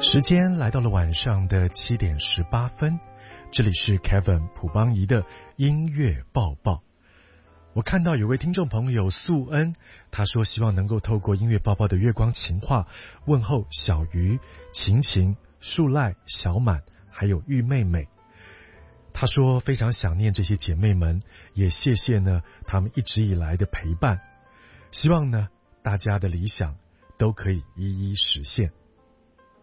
时间来到了晚上的7:18，这里是 Kevin 朴邦仪的音乐报报。我看到有位听众朋友素恩，他说希望能够透过音乐报报的月光情话问候小鱼、晴晴、树赖、小满还有玉妹妹。他说非常想念这些姐妹们，也谢谢呢他们一直以来的陪伴，希望呢大家的理想都可以一一实现。